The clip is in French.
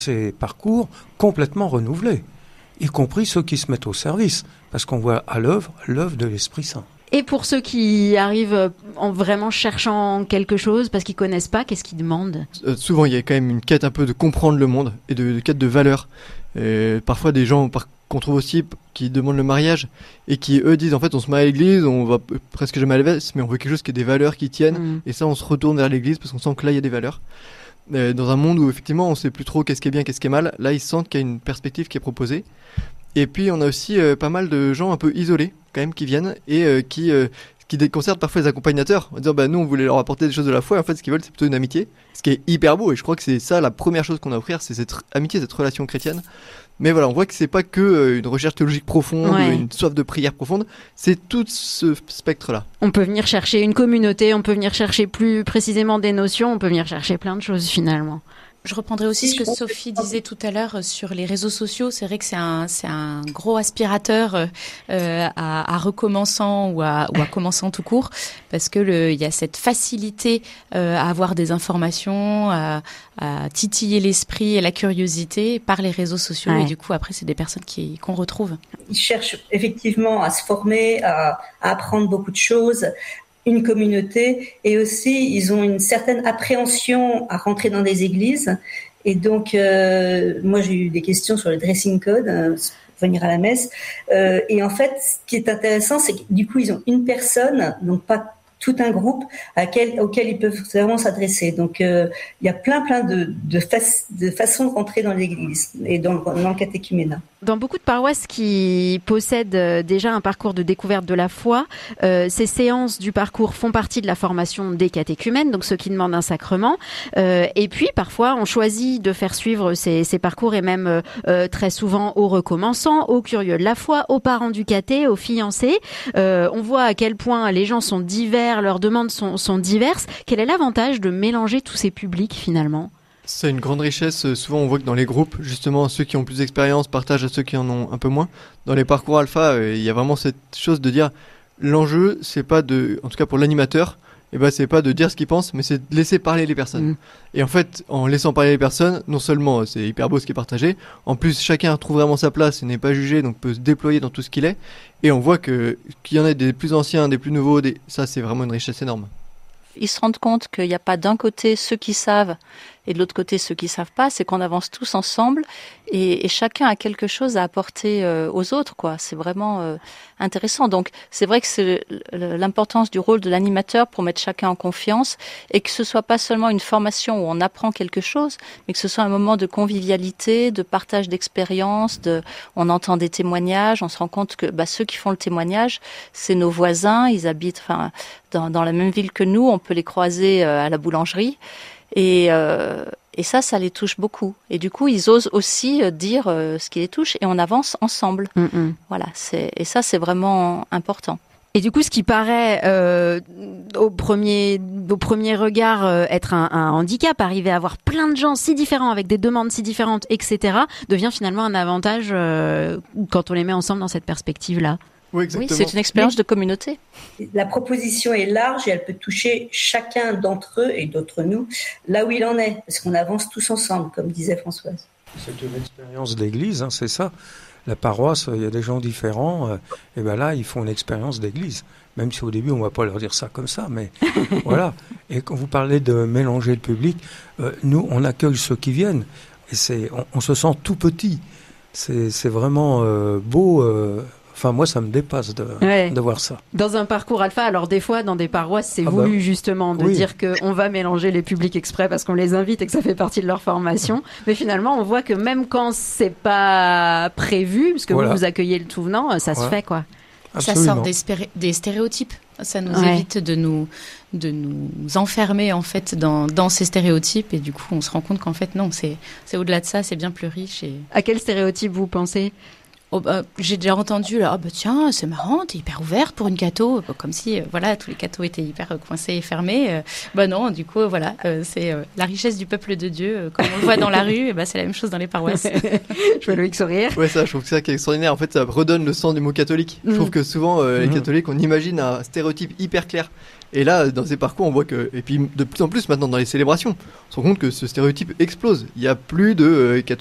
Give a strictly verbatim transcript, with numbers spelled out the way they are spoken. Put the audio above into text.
Ces parcours complètement renouvelés, y compris ceux qui se mettent au service, parce qu'on voit à l'œuvre l'œuvre de l'Esprit Saint. Et pour ceux qui arrivent en vraiment cherchant quelque chose, parce qu'ils connaissent pas, qu'est-ce qu'ils demandent ? euh, Souvent, il y a quand même une quête un peu de comprendre le monde et de, de quête de valeur. Et parfois, des gens par, qu'on trouve aussi qui demandent le mariage et qui, eux, disent en fait, on se marie à l'église, on va presque jamais à la messe, mais on veut quelque chose qui ait des valeurs qui tiennent. Mmh. Et ça, on se retourne vers l'église parce qu'on sent que là, il y a des valeurs. Euh, dans un monde où effectivement, on sait plus trop qu'est-ce qui est bien, qu'est-ce qui est mal, là, ils sentent qu'il y a une perspective qui est proposée. Et puis, on a aussi euh, pas mal de gens un peu isolés, quand même, qui viennent et euh, qui, euh, qui déconcertent parfois les accompagnateurs en disant, bah, nous, on voulait leur apporter des choses de la foi, et en fait, ce qu'ils veulent, c'est plutôt une amitié, ce qui est hyper beau. Et je crois que c'est ça la première chose qu'on a à offrir, c'est cette amitié, cette relation chrétienne. Mais voilà, on voit que c'est pas que euh, une recherche théologique profonde, ouais. une soif de prière profonde, c'est tout ce spectre-là. On peut venir chercher une communauté, on peut venir chercher plus précisément des notions, on peut venir chercher plein de choses finalement. Je reprendrai aussi ce que Sophie disait tout à l'heure sur les réseaux sociaux. C'est vrai que c'est un, c'est un gros aspirateur euh, à, à recommençants ou à, ou à commençants tout court, parce que le, il y a cette facilité euh, à avoir des informations, à, à titiller l'esprit et la curiosité par les réseaux sociaux. Ouais. Et du coup, après, c'est des personnes qui, qu'on retrouve. Ils cherchent effectivement à se former, à, à apprendre beaucoup de choses, une communauté, et aussi ils ont une certaine appréhension à rentrer dans des églises. Et donc euh, moi j'ai eu des questions sur le dressing code, euh, pour venir à la messe, euh, et en fait ce qui est intéressant, c'est que du coup ils ont une personne, donc pas tout un groupe à quel, auquel ils peuvent vraiment s'adresser. Donc euh, il y a plein plein de, de, fa- de façons de rentrer dans l'église et dans, dans le catéchuménat. Dans beaucoup de paroisses qui possèdent déjà un parcours de découverte de la foi, euh, ces séances du parcours font partie de la formation des catéchumènes, donc ceux qui demandent un sacrement. Euh, et puis parfois on choisit de faire suivre ces, ces parcours, et même euh, très souvent aux recommençants, aux curieux de la foi, aux parents du caté, aux fiancés. Euh, on voit à quel point les gens sont divers, leurs demandes sont, sont diverses. Quel est l'avantage de mélanger tous ces publics finalement ? C'est une grande richesse. Souvent, on voit que dans les groupes, justement, ceux qui ont plus d'expérience partagent à ceux qui en ont un peu moins. Dans les parcours alpha, euh, il y a vraiment cette chose de dire, l'enjeu, c'est pas de, en tout cas pour l'animateur, eh ben, c'est pas de dire ce qu'il pense, mais c'est de laisser parler les personnes. Mmh. Et en fait, en laissant parler les personnes, non seulement c'est hyper beau ce qui est partagé, en plus, chacun trouve vraiment sa place et n'est pas jugé, donc peut se déployer dans tout ce qu'il est. Et on voit que, qu'il y en ait des plus anciens, des plus nouveaux, des... ça, c'est vraiment une richesse énorme. Ils se rendent compte qu'il n'y a pas d'un côté ceux qui savent et de l'autre côté ceux qui savent pas, c'est qu'on avance tous ensemble et, et chacun a quelque chose à apporter euh, aux autres, quoi. C'est vraiment euh, intéressant. Donc c'est vrai que c'est l'importance du rôle de l'animateur pour mettre chacun en confiance, et que ce soit pas seulement une formation où on apprend quelque chose, mais que ce soit un moment de convivialité, de partage d'expériences, de, on entend des témoignages, on se rend compte que bah, ceux qui font le témoignage, c'est nos voisins, ils habitent enfin dans, dans la même ville que nous, on peut les croiser euh, à la boulangerie. Et, euh, et ça, ça les touche beaucoup. Et du coup, ils osent aussi euh, dire euh, ce qui les touche, et on avance ensemble. Mm-hmm. Voilà, c'est, et ça, c'est vraiment important. Et du coup, ce qui paraît euh, au premier au premier regard euh, être un, un handicap, arriver à avoir plein de gens si différents avec des demandes si différentes, et cetera, devient finalement un avantage euh, quand on les met ensemble dans cette perspective-là. Oui, oui, c'est une expérience de communauté. La proposition est large et elle peut toucher chacun d'entre eux et d'entre nous là où il en est, parce qu'on avance tous ensemble, comme disait Françoise. C'est une expérience d'église, hein, c'est ça. La paroisse, il y a des gens différents, euh, et ben là, ils font une expérience d'église. Même si au début, on ne va pas leur dire ça comme ça, mais voilà. Et quand vous parlez de mélanger le public, euh, nous, on accueille ceux qui viennent, et c'est, on, on se sent tout petit. C'est, c'est vraiment euh, beau. Euh, Enfin, moi, ça me dépasse de, ouais. de voir ça. Dans un parcours alpha, alors des fois, dans des paroisses, c'est ah voulu bah, justement de oui. dire qu'on va mélanger les publics exprès parce qu'on les invite et que ça fait partie de leur formation. Mais finalement, on voit que même quand c'est pas prévu, parce que voilà. vous, vous accueillez le tout venant, ça ouais. se fait, quoi. Absolument. Ça sort des, spé- des stéréotypes. Ça nous ouais. évite de nous, de nous enfermer, en fait, dans, dans ces stéréotypes. Et du coup, on se rend compte qu'en fait, non, c'est, c'est au-delà de ça, c'est bien plus riche. Et... À quel stéréotype vous pensez ? Oh bah, j'ai déjà entendu là, oh bah tiens, c'est marrant, t'es hyper ouverte pour une catho, comme si euh, voilà, tous les cathos étaient hyper euh, coincés et fermés. Euh, bah non, du coup, voilà, euh, c'est euh, la richesse du peuple de Dieu, euh, comme on le voit dans la rue, et bah, c'est la même chose dans les paroisses. Je vois Loïc sourire. Ouais, ça, je trouve que c'est ça qui est extraordinaire. En fait, ça redonne le sens du mot catholique. Mm. Je trouve que souvent, euh, les Mm. catholiques, on imagine un stéréotype hyper clair. Et là, dans ces parcours, on voit que, et puis de plus en plus maintenant dans les célébrations, on se rend compte que ce stéréotype explose. Il y a plus de euh, catholiques